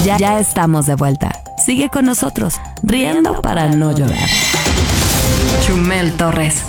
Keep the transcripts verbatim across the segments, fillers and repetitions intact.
Ya, ya estamos de vuelta. Sigue con nosotros, riendo para no llorar. Chumel Torres.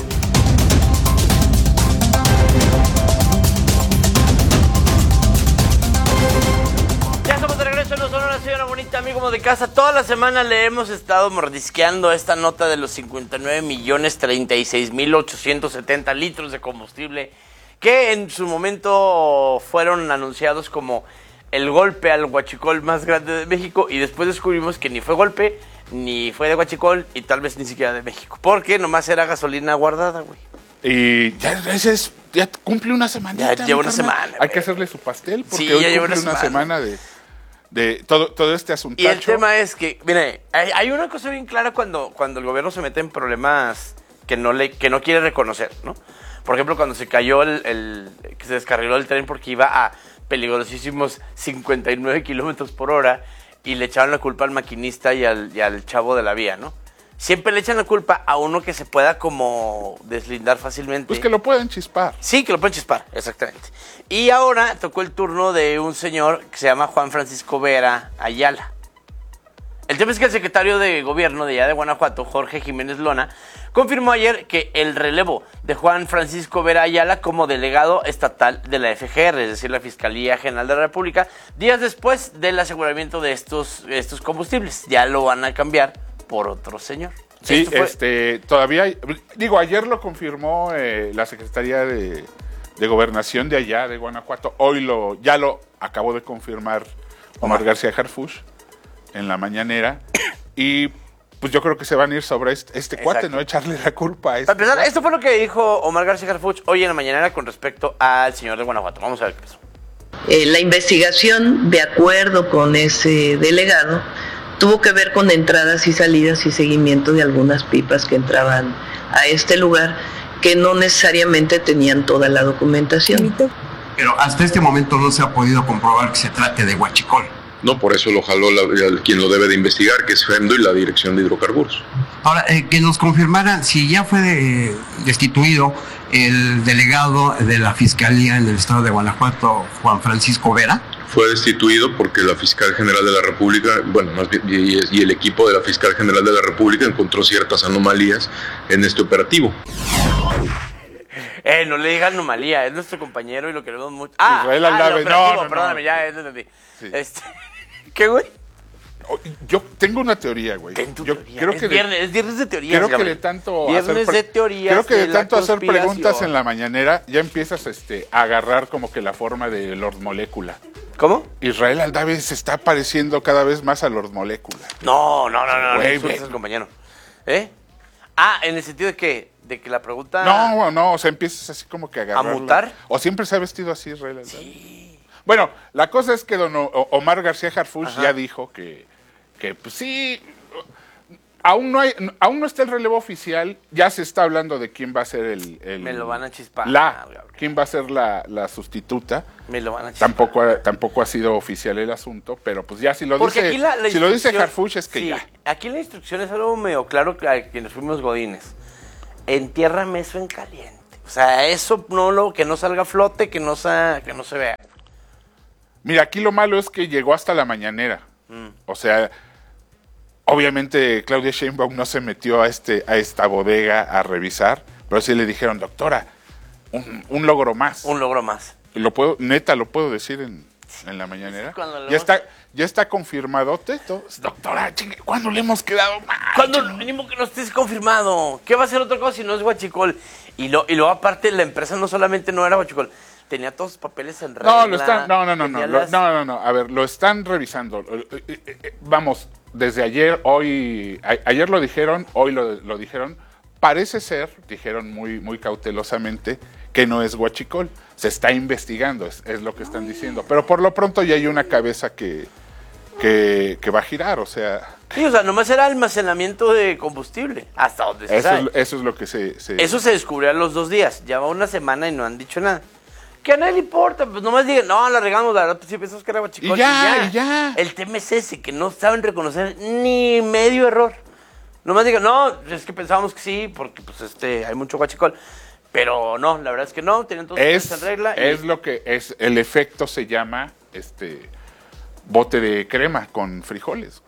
Ya estamos de regreso en Los Sonora, señora bonita, amigo de casa. Toda la semana le hemos estado mordisqueando esta nota de los cincuenta y nueve millones treinta y seis mil ochocientos setenta litros de combustible que en su momento fueron anunciados como el golpe al huachicol más grande de México, y después descubrimos que ni fue golpe, ni fue de huachicol, y tal vez ni siquiera de México, porque nomás era gasolina guardada, güey. Y ya, ese es, ya cumple una semana. Ya lleva una semana. Hay que hacerle su pastel, porque Sí, hoy ya lleva cumple una una semana. semana de, de todo, todo este asunto. Y el tema es que, mire, hay, hay una cosa bien clara cuando, cuando el gobierno se mete en problemas que no, le, que no quiere reconocer, ¿no? Por ejemplo, cuando se cayó el, el que se descarriló el tren porque iba a peligrosísimos cincuenta y nueve kilómetros por hora y le echaron la culpa al maquinista y al, y al chavo de la vía, ¿no? Siempre le echan la culpa a uno que se pueda como deslindar fácilmente. Pues que lo pueden chispar. Sí, que lo pueden chispar, exactamente. Y ahora tocó el turno de un señor que se llama Juan Francisco Vera Ayala. El tema es que el secretario de gobierno de allá de Guanajuato, Jorge Jiménez Lona, confirmó ayer que el relevo de Juan Francisco Vera Ayala como delegado estatal de la F G R, es decir, la Fiscalía General de la República, días después del aseguramiento de estos, estos combustibles. Ya lo van a cambiar por otro señor. Sí, Esto fue... este, todavía, hay, digo, ayer lo confirmó eh, la Secretaría de, de Gobernación de allá, de Guanajuato. Hoy lo, ya lo acabó de confirmar Omar García Harfuch en la mañanera. Y pues yo creo que se van a ir sobre este, este cuate, no echarle la culpa a este. Para empezar, cuate. esto fue lo que dijo Omar García Harfuch hoy en la mañanera con respecto al señor de Guanajuato. Vamos a ver qué pasó. Eh, la investigación, de acuerdo con ese delegado, tuvo que ver con entradas y salidas y seguimiento de algunas pipas que entraban a este lugar, que no necesariamente tenían toda la documentación. Pero hasta este momento no se ha podido comprobar que se trate de huachicol. No, por eso lo jaló la, el, quien lo debe de investigar, que es FEMDO y la Dirección de Hidrocarburos. Ahora, eh, que nos confirmaran si ya fue de, destituido el delegado de la Fiscalía en el estado de Guanajuato, Juan Francisco Vera. Fue destituido porque la Fiscal General de la República, bueno, más bien, y, y el equipo de la Fiscal General de la República encontró ciertas anomalías en este operativo. Eh, no le diga anomalía, es nuestro compañero y lo queremos mucho. Ah, Israel ah, Aldave, el operativo, no, no, perdóname, no. ya, eso entendí. Sí. Este, ¿qué, güey? Yo tengo una teoría, güey. Ten tu Yo teoría. creo es, que de- viernes, es viernes de teorías, Creo que Gabriel. de tanto Viernes hacer pre- de teorías creo que de de la tanto hacer conspiración. preguntas en la mañanera ya empiezas este, a agarrar como que la forma de Lord Molecula. ¿Cómo? Israel Aldave se está pareciendo cada vez más a Lord Molecula. No, no, no, no, no Güey, insultes güey. al compañero. ¿Eh? Ah, en el sentido de que, de que la pregunta... No, no, o sea, empiezas así como que a agarrar. mutar? O siempre se ha vestido así Israel Aldave. Sí. Bueno, la cosa es que don O- Omar García Harfuch Ajá. ya dijo que, que pues sí, aún no hay, aún no está el relevo oficial, ya se está hablando de quién va a ser el... el- Me lo van a chispar. La, Gabriel. quién va a ser la, la sustituta. Me lo van a chispar. Tampoco ha, tampoco ha sido oficial el asunto, pero pues ya si lo Porque dice, aquí la, la si lo dice instrucción- Harfuch es que sí, ya. Aquí la instrucción es algo medio claro que a quienes fuimos godines. Entiérrame eso en caliente. O sea, eso no lo, que no salga a flote, que no, sa, que no se vea. Mira, aquí lo malo es que llegó hasta la mañanera. Mm. O sea, obviamente Claudia Sheinbaum no se metió a este a esta bodega a revisar, pero sí le dijeron, doctora, un, un logro más. Un logro más. Lo puedo, neta, lo puedo decir en, en la mañanera. Cuando lo- Ya está, ya está confirmado, Teto. Doctora, chingue, ¿cuándo le hemos quedado mal? Cuando mínimo que no estés confirmado. ¿Qué va a ser otra cosa si no es huachicol? Y, lo, y luego aparte la empresa no solamente no era huachicol, tenía todos los papeles en regla. No, lo están, no, no, no, no, tenía lo- las- no, no, no, a ver, lo están revisando. Eh, eh, eh, Vamos, desde ayer, hoy, a- ayer lo dijeron, hoy lo, lo dijeron. Parece ser, dijeron muy, muy cautelosamente, que no es huachicol. Se está investigando, es, es lo que están diciendo. Pero por lo pronto ya hay una cabeza que, que, que va a girar, o sea, Sí, o sea, nomás era almacenamiento de combustible, hasta donde se eso sabe. es, eso es lo que se... se- Eso se descubrió a los dos días. Lleva una semana y no han dicho nada. Que a nadie le importa, pues nomás digan, no, la regamos, la verdad, pues sí pensamos que era huachicol. Y ya, y ya. El tema es ese, que no saben reconocer ni medio error. Nomás digan, no, es que pensábamos que sí, porque pues este, hay mucho huachicol. Pero no, la verdad es que no, tienen todos los es, papeles en regla. y- es lo que es, el efecto se llama, este, bote de crema con frijoles.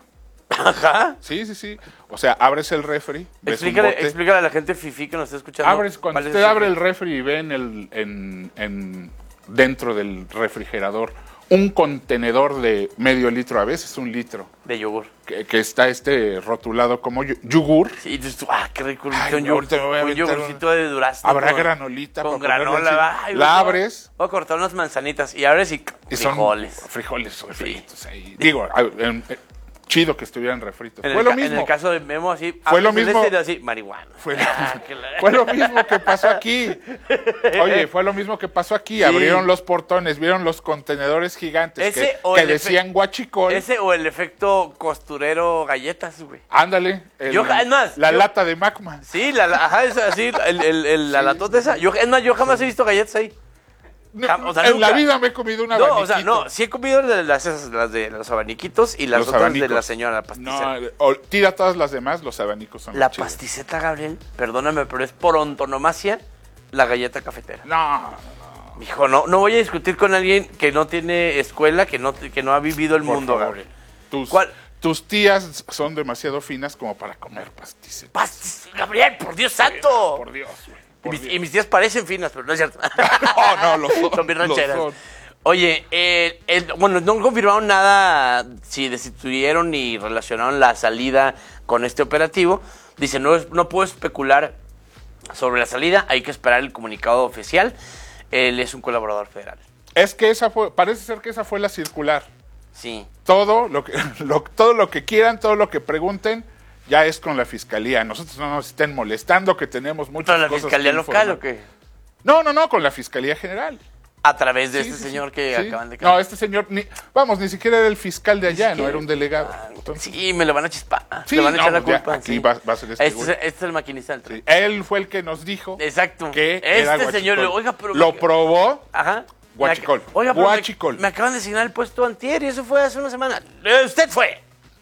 Ajá. Sí, sí, sí. O sea, abres el refri, ves Explícale, un bote, explícale a la gente fifí que nos está escuchando. abres, cuando cuál es usted ese abre el refri. refri y ve en el, en, en, dentro del refrigerador un contenedor de medio litro, a veces un litro, De yogur. que, que está este rotulado como yu- yogur. Sí, y dices tú, ah, qué rico. Ay, un no, ahorita me voy a un aventar yogurcito de durazno. Habrá con- granolita Con para ponerle granola. así. Ay, La voy a- abres Voy a cortar unas manzanitas y abres y y son frijoles. frijoles refritos ahí. Digo, ah, en- eh, chido que estuvieran refritos. En Fue el, lo ca- mismo. en el caso de Memo, así. Fue lo abres el mismo. este y así, marihuana. Fue, Ah, que la- fue lo mismo que pasó aquí. Oye, fue lo mismo que pasó aquí. Sí. Abrieron los portones, vieron los contenedores gigantes Ese que, o que el efe- decían guachicol. Ese o el efecto costurero galletas, güey. Ándale. el- Yo ja- es más, la yo- lata de Macma. Sí, la, la- ajá, esa, así, el, el, el- la latota esa. Yo, es más, yo jamás he visto galletas ahí. No, Jam- o sea, en nunca. la vida me he comido una No, abaniquito. o sea, no, sí he comido de las, esas, las de los abaniquitos y las Los otras abanicos. de la señora, la pasticeta. No, o- tira todas las demás, los abanicos son La los chidos. pasticeta, Gabriel, perdóname, pero es por antonomasia la galleta cafetera. No, Hijo, no, no voy a discutir con alguien que no tiene escuela, que no, que no ha vivido el por mundo, favor. Gabriel. Tus, ¿Cuál? tus tías son demasiado finas como para comer pasticeta. Pastis- Gabriel, por Dios santo. Por Dios, güey, Y por mis, Dios. y mis tías parecen finas, pero no es cierto. No, no, lo son. Son bien lo rancheras. son. Oye, eh, el- bueno, no confirmaron nada si destituyeron ni relacionaron la salida con este operativo. Dice, no, es- no puedo especular sobre la salida, hay que esperar el comunicado oficial. Él es un colaborador federal. Es que esa fue, parece ser que esa fue la circular. Sí. Todo lo que, lo, todo lo que quieran, todo lo que pregunten, ya es con la fiscalía. Nosotros no nos estén molestando, que tenemos muchas ¿Para la cosas fiscalía que local informar. o qué? No, no, no, con la fiscalía general. A través de Sí, este sí, señor sí, que sí. acaban de No, este señor, ni, vamos, ni siquiera era el fiscal de allá, no siquiera. era un delegado. Entonces, Sí, me lo van a chispar. Sí, le van a echar no, la ya, culpa. aquí sí. va- va a ser este este, güey. es, este es el maquinista del tren. sí, él fue el que nos dijo Exacto. que este era señor, guachicol. oiga, pero... Lo probó. Ajá. Guachicol. Me ac- Oiga, pero me- Guachicol. Me, acaban de asignar el puesto antier y eso fue hace una semana. Eh, Usted fue.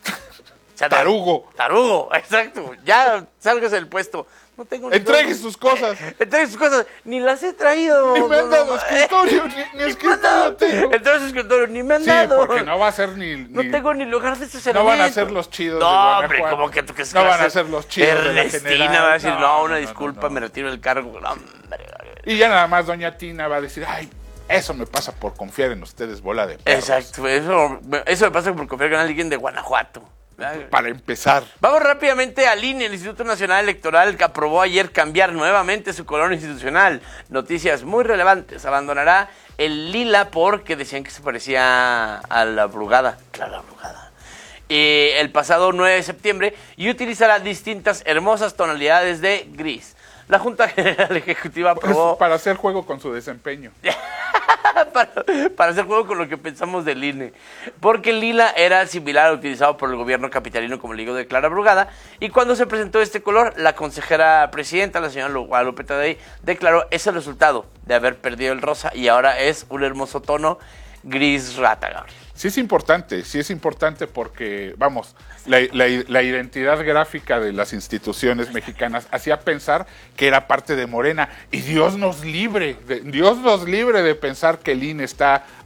O sea, Tarugo. Tarugo, exacto. Ya sálgase del puesto. No tengo ni- Entregue sus cosas. Entregue sus cosas. Ni las he traído. Ni me han no, dado no, escritorio, ni, ni me han escritorio dado. tengo. Entonces su escritorio ni me han Sí, dado. porque no va a ser ni... No ni- tengo ni lugar de estacionamiento. No van a ser los chidos de No, hombre, Guanajuato. como que tú que es No van clase- a ser los chidos de la Ernestina general. va a decir, no, No, una no, no, disculpa, no. me retiro del cargo. No, hombre. Y ya nada más doña Tina va a decir, ay, eso me pasa por confiar en ustedes, bola de perros. Exacto, eso, eso me pasa por confiar con alguien de Guanajuato. Para empezar. Vamos rápidamente al I N E. El Instituto Nacional Electoral que aprobó ayer cambiar nuevamente su color institucional. Noticias muy relevantes. Abandonará el lila porque decían que se parecía a la Brugada. Claro, la Brugada. Eh, el pasado nueve de septiembre y utilizará distintas hermosas tonalidades de gris. La Junta General Ejecutiva aprobó... Es para hacer juego con su desempeño. para, para hacer juego con lo que pensamos del I N E. Porque el lila era similar al utilizado por el gobierno capitalino, como le digo, de Clara Brugada. Y cuando se presentó este color, la consejera presidenta, la señora Guadalupe Tadei, declaró ese el resultado de haber perdido el rosa y ahora es un hermoso tono gris rata, Gabriel. Sí es importante, sí es importante porque, vamos, la, la- la identidad gráfica de las instituciones mexicanas hacía pensar que era parte de Morena. Y Dios nos libre, de, Dios nos libre de pensar que el I N E está